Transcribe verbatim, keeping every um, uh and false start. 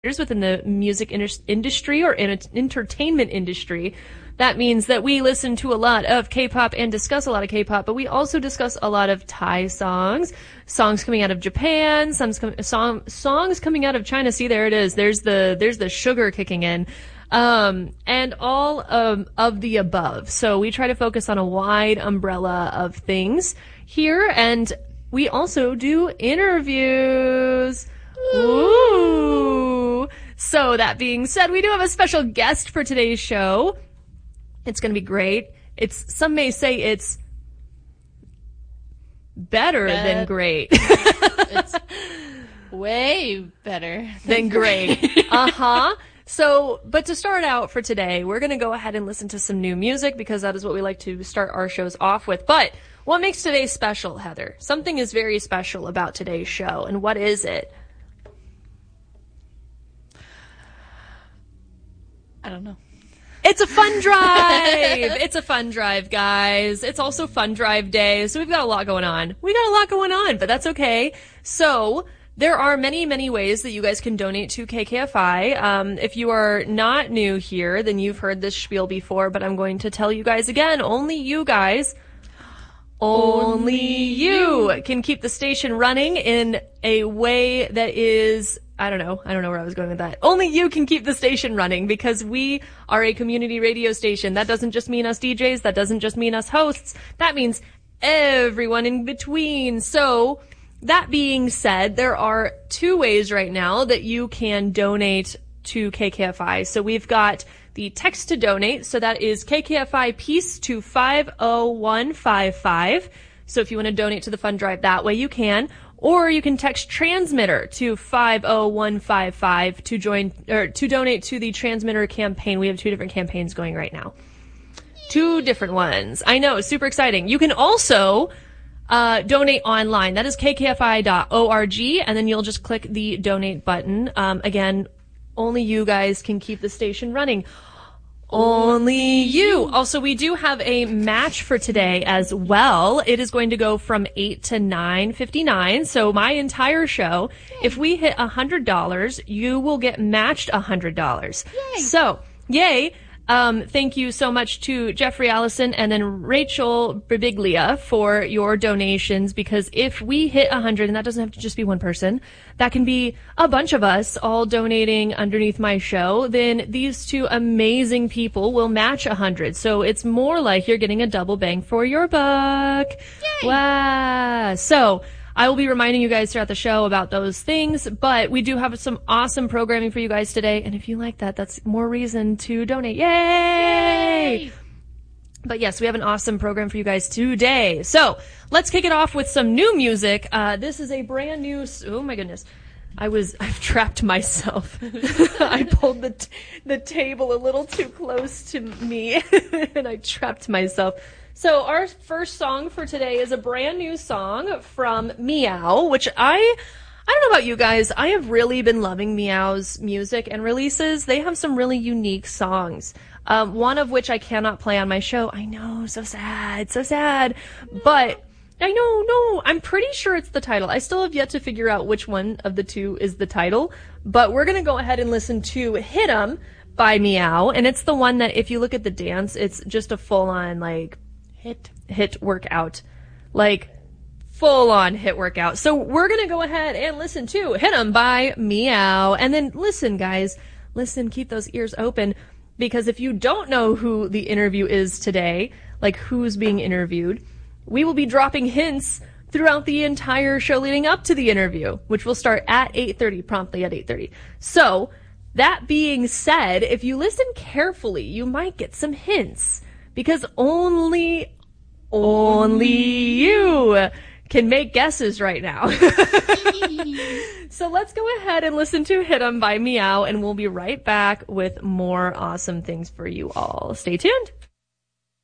within the music in- industry or in entertainment industry. That means that we listen to a lot of K-pop and discuss a lot of K-pop, but we also discuss a lot of Thai songs, songs coming out of Japan, some song, songs coming out of China. See, there it is. There's the there's the sugar kicking in, um, and all um, of the above. So we try to focus on a wide umbrella of things here, and we also do interviews. Ooh. So that being said, we do have a special guest for today's show. It's going to be great. It's, some may say it's better Bet. than great. It's way better than great. Uh-huh. So, but to start out for today, we're going to go ahead and listen to some new music because that is what we like to start our shows off with. But what makes today special, Heather? Something is very special about today's show. And what is it? I don't know. It's a fun drive. It's a fun drive, guys. It's also Fun Drive Day, so we've got a lot going on. We got a lot going on, but that's okay. So there are many, many ways that you guys can donate to K K F I. Um, if you are not new here, then you've heard this spiel before, but I'm going to tell you guys again. Only you guys, only you can keep the station running in a way that is... I don't know. I don't know where I was going with that. Only you can keep the station running because we are a community radio station. That doesn't just mean us D Js. That doesn't just mean us hosts. That means everyone in between. So that being said, there are two ways right now that you can donate to K K F I. So we've got the text to donate. So that is K K F I Peace to five oh one five five. So if you want to donate to the fund drive that way, you can. Or you can text transmitter to five oh one five five to join or to donate to the transmitter campaign. We have two different campaigns going right now. Two different ones. I know, super exciting. You can also uh donate online. That is k k f i dot org, and then you'll just click the donate button. Um again, only you guys can keep the station running. Only you. Also, we do have a match for today as well. It is going to go from eight to nine fifty-nine. So my entire show, Yay. If we hit one hundred dollars, you will get matched one hundred dollars. Yay. So, yay. Um, thank you so much to Jeffrey Allison and then Rachel Birbiglia for your donations, because if we hit one hundred, and that doesn't have to just be one person, that can be a bunch of us all donating underneath my show, then these two amazing people will match one hundred. So it's more like you're getting a double bang for your buck. Yay. Wow. So I will be reminding you guys throughout the show about those things, but we do have some awesome programming for you guys today. And if you like that, that's more reason to donate. Yay! Yay! But yes, we have an awesome program for you guys today. So let's kick it off with some new music. Uh, this is a brand new, oh my goodness. I was, I've trapped myself. I pulled the, t- the table a little too close to me and I trapped myself. So our first song for today is a brand new song from Meow, which I, I don't know about you guys, I have really been loving Meow's music and releases. They have some really unique songs. Um, one of which I cannot play on my show. I know, so sad, so sad. But I know, no, I'm pretty sure it's the title. I still have yet to figure out which one of the two is the title. But we're gonna go ahead and listen to Hit 'Em by Meow. And it's the one that if you look at the dance, it's just a full-on, like, hit, hit workout. Like, full-on hit workout. So we're gonna go ahead and listen to Hit 'Em by Meow. And then listen, guys, listen, keep those ears open. Because if you don't know who the interview is today, like who's being interviewed, we will be dropping hints throughout the entire show leading up to the interview, which will start at eight thirty, promptly at eight thirty. So, that being said, if you listen carefully, you might get some hints. Because only, only you can make guesses right now. So let's go ahead and listen to Hit 'Em by Meow, and we'll be right back with more awesome things for you all. Stay tuned.